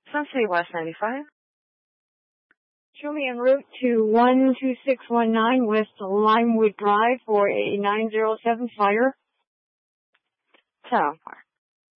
Sunset West 95. Show me en route to 12619 West Limewood Drive for a 907 fire. 10-4.